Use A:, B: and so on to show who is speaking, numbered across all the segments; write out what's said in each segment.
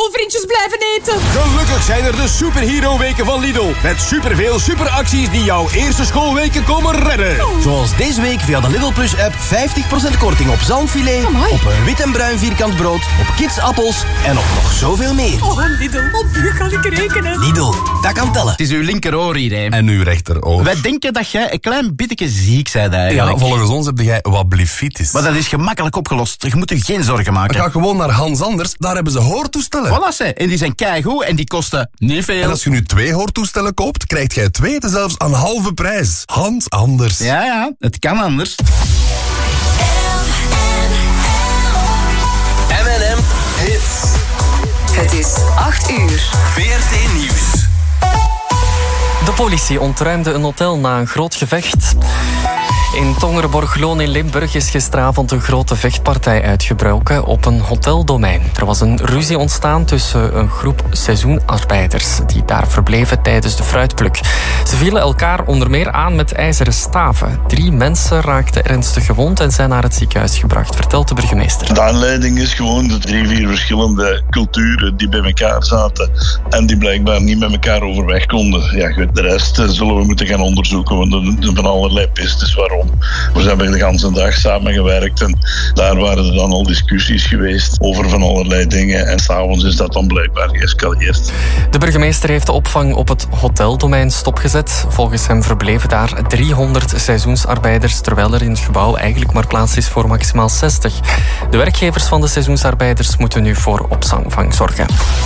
A: schoolvriendjes blijven eten.
B: Gelukkig zijn er de Superhero Weken van Lidl. Met superveel superacties die jouw eerste schoolweken komen redden. Zoals deze week via de Lidl Plus app 50% korting op zalmfilet, op een wit en bruin vierkant brood, op kidsappels en op nog zoveel meer.
A: Oh, Lidl, op u kan ik rekenen.
B: Lidl, dat kan tellen.
C: Het is uw linkeroor hier, hè.
D: En uw rechteroor.
C: Wij denken dat jij een klein beetje ziek bent eigenlijk.
D: Ja, volgens ons heb jij wat blifitis.
C: Maar dat is gemakkelijk opgelost. Je moet je geen zorgen maken.
D: Ga gewoon naar Hans Anders, daar hebben ze hoortoestellen.
C: Voilà, ze. En die zijn keigoed en die kosten niet veel.
D: En als je nu 2 hoortoestellen koopt, krijgt jij 2 zelfs aan halve prijs. Hans Anders.
C: Ja, het kan anders.
E: M&M Hits.
F: Het is 8 uur.
E: VRT Nieuws.
G: De politie ontruimde een hotel na een groot gevecht. In Tongerborgloon in Limburg is gisteravond een grote vechtpartij uitgebroken op een hoteldomein. Er was een ruzie ontstaan tussen een groep seizoenarbeiders die daar verbleven tijdens de fruitpluk. Ze vielen elkaar onder meer aan met ijzeren staven. 3 mensen raakten ernstig gewond en zijn naar het ziekenhuis gebracht, vertelt de burgemeester.
H: De aanleiding is gewoon de 3-4 verschillende culturen die bij elkaar zaten en die blijkbaar niet met elkaar overweg konden. Ja, goed, de rest zullen we moeten gaan onderzoeken, want er zijn van allerlei pistes waarom. We hebben de hele dag samengewerkt en daar waren er dan al discussies geweest over van allerlei dingen en s'avonds is dat dan blijkbaar geëscaleerd.
G: De burgemeester heeft de opvang op het hoteldomein stopgezet. Volgens hem verbleven daar 300 seizoensarbeiders, terwijl er in het gebouw eigenlijk maar plaats is voor maximaal 60. De werkgevers van de seizoensarbeiders moeten nu voor opvang zorgen.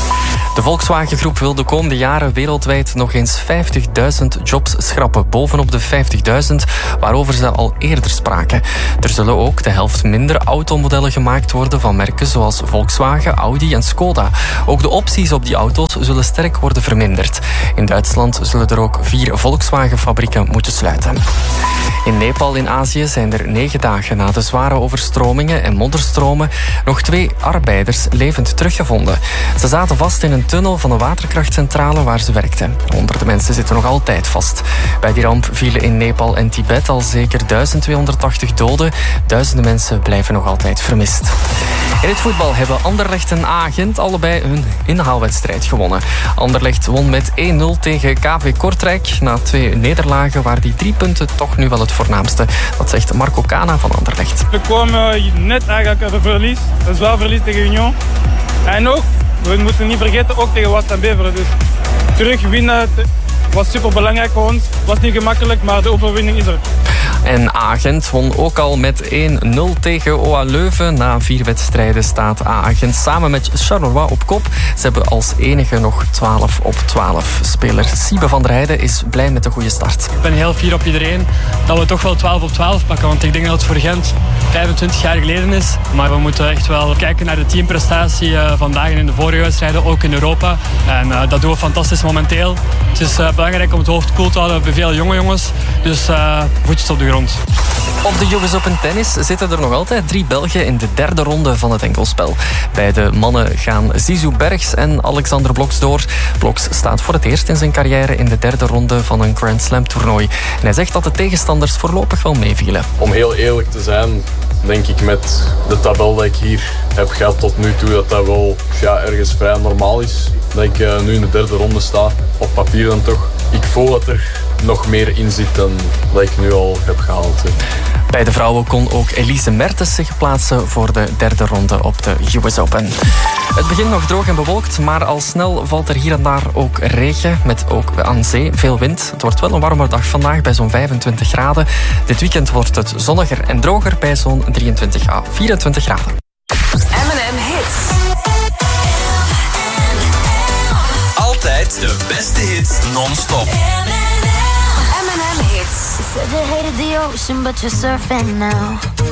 G: De Volkswagen-groep wil de komende jaren wereldwijd nog eens 50.000 jobs schrappen, bovenop de 50.000 waarover ze al eerder spraken. Er zullen ook de helft minder automodellen gemaakt worden van merken zoals Volkswagen, Audi en Skoda. Ook de opties op die auto's zullen sterk worden verminderd. In Duitsland zullen er ook 4 Volkswagen-fabrieken moeten sluiten. In Nepal in Azië zijn er 9 dagen na de zware overstromingen en modderstromen nog 2 arbeiders levend teruggevonden. Ze zaten vast in een tunnel van een waterkrachtcentrale waar ze werkten. Honderden mensen zitten nog altijd vast. Bij die ramp vielen in Nepal en Tibet al zeker 1280 doden. Duizenden mensen blijven nog altijd vermist. In het voetbal hebben Anderlecht en A-Gent allebei hun inhaalwedstrijd gewonnen. Anderlecht won met 1-0 tegen KV Kortrijk. Na 2 nederlagen waren die 3 punten toch nu wel het voornaamste. Dat zegt Marco Cana van Anderlecht.
I: We kwamen net eigenlijk uit een verlies. Een zwaar verlies tegen Union. En ook, we moeten niet vergeten, ook tegen West en Beveren. Dus terug winnen was super belangrijk voor ons. Het was niet gemakkelijk, maar de overwinning is er.
G: En A-Gent won ook al met 1-0 tegen OA Leuven. Na 4 wedstrijden staat A-Gent samen met Charleroi op kop. Ze hebben als enige nog 12 op 12. Speler Siebe van der Heijden is blij met de goede start.
J: Ik ben heel fier op iedereen dat we toch wel 12 op 12 pakken. Want ik denk dat het voor Gent 25 jaar geleden is. Maar we moeten echt wel kijken naar de teamprestatie vandaag en in de vorige wedstrijden, ook in Europa. En dat doen we fantastisch momenteel. Het is belangrijk om het hoofd koel te houden. We hebben veel jonge jongens. Dus voetjes op de grond.
G: Op de US Open Tennis zitten er nog altijd 3 Belgen in de 3e ronde van het enkelspel. Bij de mannen gaan Zizou Bergs en Alexander Bloks door. Bloks staat voor het eerst in zijn carrière in de 3e ronde van een Grand Slam toernooi. En hij zegt dat de tegenstanders voorlopig wel meevielen.
K: Om heel eerlijk te zijn, denk ik met de tabel dat ik hier heb gehad tot nu toe, dat dat wel ergens vrij normaal is. Dat ik nu in de 3e ronde sta, op papier dan toch. Ik voel dat er nog meer in zit dan dat ik nu al heb gehaald.
G: Bij de vrouwen kon ook Elise Mertens zich plaatsen voor de 3e ronde op de US Open. Het begint nog droog en bewolkt, maar al snel valt er hier en daar ook regen. Met ook aan zee veel wind. Het wordt wel een warme dag vandaag bij zo'n 25 graden. Dit weekend wordt het zonniger en droger bij zo'n 23 à 24 graden.
F: M&M Hits.
E: Altijd de beste hits non-stop.
F: M&M Hits.
L: You said you hated the ocean, but you're surfing now.